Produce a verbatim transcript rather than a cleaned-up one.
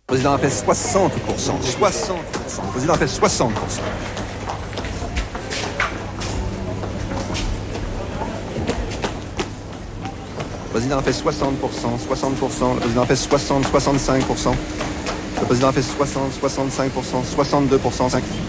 Le président a fait soixante pour cent. soixante pour cent. Le président a fait soixante pour cent. Le président a fait soixante pour cent. soixante pour cent. Le président a fait soixante, soixante-cinq pour cent. Le président a fait soixante, soixante-cinq pour cent. soixante-deux pour cent.